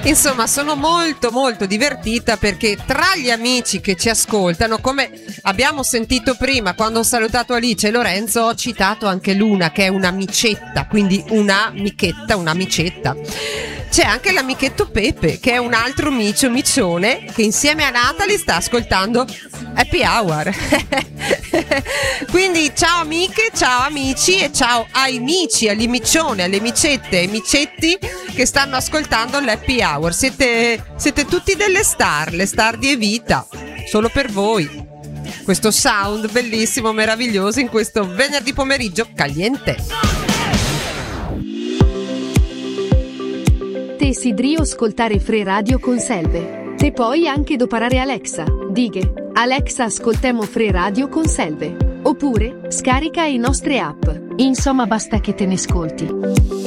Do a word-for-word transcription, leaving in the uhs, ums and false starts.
Insomma, sono molto molto divertita perché tra gli amici che ci ascoltano, come abbiamo sentito prima quando ho salutato Alice e Lorenzo, ho citato anche Luna che è un'amicetta, quindi una amichetta, un'amicetta. C'è anche l'amichetto Pepe che è un altro micio micione che insieme a Natalie sta ascoltando Happy Hour. Quindi ciao amiche, ciao amici e ciao ai mici, agli micione, alle micette e micetti che stanno ascoltando l'Happy Hour. Siete, siete tutti delle star, le star di Evita, solo per voi. Questo sound bellissimo, meraviglioso in questo venerdì pomeriggio caliente. Te sidrio ascoltare Free Radio con Selve. Te puoi anche doparare Alexa. Dighe, Alexa ascoltemo Free Radio con Selve. Oppure, scarica i nostre app. Insomma basta che te ne ascolti.